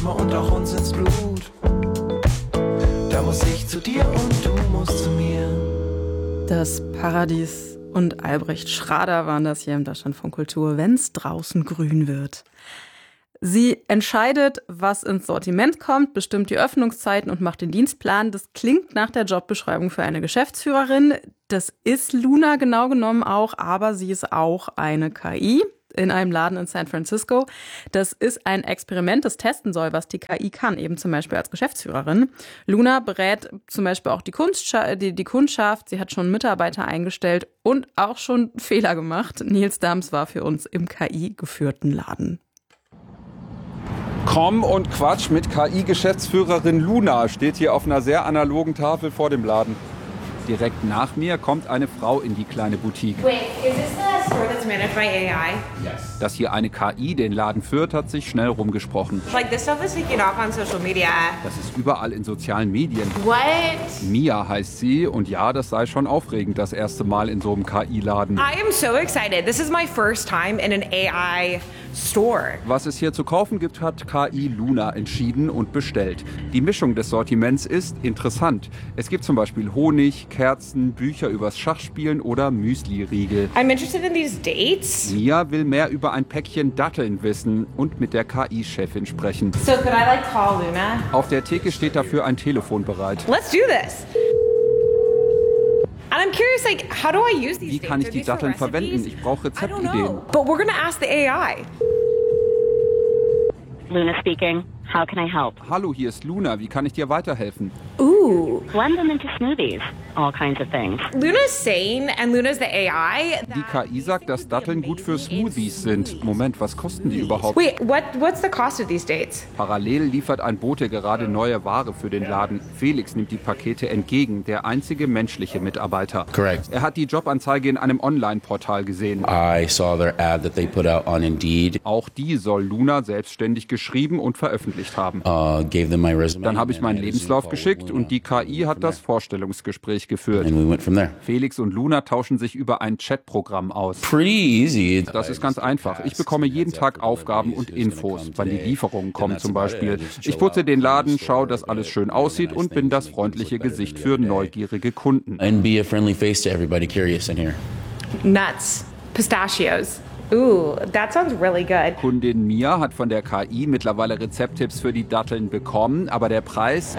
manchmal und auch uns ins Blut. Da muss ich zu dir und du musst zu mir. Das Paradies und Albrecht Schrader waren das hier im Deutschlandfunk Kultur, wenn's draußen grün wird. Sie entscheidet, was ins Sortiment kommt, bestimmt die Öffnungszeiten und macht den Dienstplan. Das klingt nach der Jobbeschreibung für eine Geschäftsführerin. Das ist Luna genau genommen auch, aber sie ist auch eine KI in einem Laden in San Francisco. Das ist ein Experiment, das testen soll, was die KI kann, eben zum Beispiel als Geschäftsführerin. Luna berät zum Beispiel auch die Kundschaft. Sie hat schon Mitarbeiter eingestellt und auch schon Fehler gemacht. Nils Dams war für uns im KI-geführten Laden. Komm und Quatsch mit KI-Geschäftsführerin Luna steht hier auf einer sehr analogen Tafel vor dem Laden. Direkt nach mir kommt eine Frau in die kleine Boutique. Wait, is this the store that's managed by AI? Yes. Dass hier eine KI den Laden führt, hat sich schnell rumgesprochen. Like, this stuff is taking off on social media. Das ist überall in sozialen Medien. What? Mia heißt sie und ja, das sei schon aufregend, das erste Mal in so einem KI-Laden. I am so excited. This is my first time in an AI store. Was es hier zu kaufen gibt, hat KI Luna entschieden und bestellt. Die Mischung des Sortiments ist interessant. Es gibt zum Beispiel Honig, Kerzen, Bücher übers Schachspielen oder Müsli-Riegel. I'm interested in these dates. Mia will mehr über ein Päckchen Datteln wissen und mit der KI-Chefin sprechen. So could I call Luna? Auf der Theke steht dafür ein Telefon bereit. Let's do this. And I'm curious, how do I use these Wie kann ich die Datteln verwenden? Ich brauche Rezeptideen. But we're gonna ask the AI. Luna speaking. How can I help? Hallo, hier ist Luna. Wie kann ich dir weiterhelfen? Ooh. Blend them into smoothies. All kinds of things. Luna's sane and Luna's the AI. Die KI sagt, dass Datteln gut für Smoothies sind. Moment, was kosten die überhaupt? Wait, what's the cost of these dates? Parallel liefert ein Bote gerade neue Ware für den Laden. Felix nimmt die Pakete entgegen, der einzige menschliche Mitarbeiter. Correct. Er hat die Jobanzeige in einem Online-Portal gesehen. I saw their ad that they put out on Indeed. Auch die soll Luna selbstständig geschrieben und veröffentlicht haben. Gave them my resume. Dann habe ich meinen Lebenslauf geschickt und die KI hat das Vorstellungsgespräch geführt. And we went from there. Felix und Luna tauschen sich über ein Chatprogramm aus. Pretty easy. Das ist ganz einfach. Ich bekomme jeden Tag Aufgaben und Infos, wann die Lieferungen kommen zum Beispiel. Ich putze den Laden, schaue, dass alles schön aussieht und bin das freundliche Gesicht für neugierige Kunden. And be a friendly face to everybody curious in here. Nuts. Pistachios. Ooh, that sounds really good. Kundin Mia hat von der KI mittlerweile Rezepttipps für die Datteln bekommen, aber der Preis,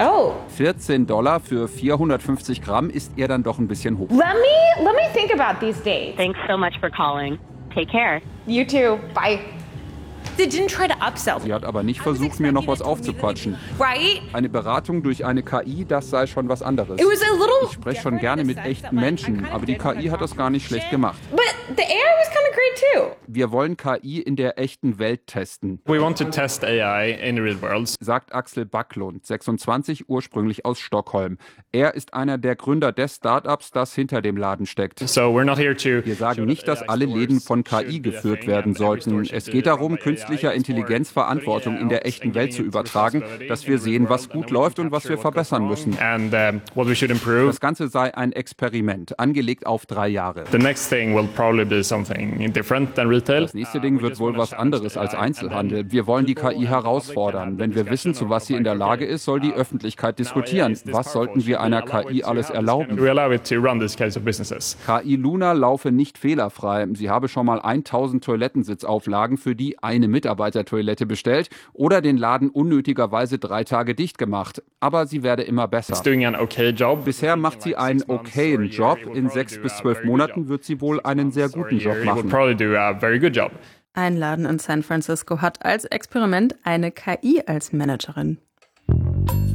$14 für 450 Gramm, ist ihr dann doch ein bisschen hoch. Let me think about these dates. Thanks so much for calling. Take care. You too. Bye. They didn't try to upsell. Sie hat aber nicht versucht, mir noch was aufzuquatschen. Right? Eine Beratung durch eine KI, das sei schon was anderes. It was a little Ich spreche schon gerne mit echten Menschen, aber die KI hat das gar nicht schlecht gemacht. But the AI was kind of great too. Wir wollen KI in der echten Welt testen, We want to test AI in the real world. sagt Axel Backlund, 26, ursprünglich aus Stockholm. Er ist einer der Gründer des Startups, das hinter dem Laden steckt. So we're not here to Wir sagen nicht, dass alle Läden von KI geführt werden sollten. Es geht darum, künstlicher Intelligenz Verantwortung in der echten Welt zu übertragen, dass wir sehen, was gut läuft und was wir verbessern müssen. and what we should improve. Das Ganze sei ein Experiment, angelegt auf 3 Jahre. The next thing will probably be something different than retail. Das nächste Ding wird wohl was anderes als Einzelhandel. Wir wollen die KI herausfordern. Wenn wir wissen, zu was sie in der Lage ist, soll die Öffentlichkeit diskutieren. Was sollten wir einer KI alles erlauben? We allow it to run these kinds of businesses. KI Luna laufe nicht fehlerfrei. Sie habe schon mal 1000 Toilettensitzauflagen für die eine Mitarbeitertoilette bestellt oder den Laden unnötigerweise 3 Tage dicht gemacht. Aber sie werde immer besser. It's doing an okay job. Bisher macht sie einen okayen Job. In 6 bis 12 Monaten wird sie wohl einen sehr guten Job Will machen. probably do a very good job. Ein Laden in San Francisco hat als Experiment eine KI als Managerin.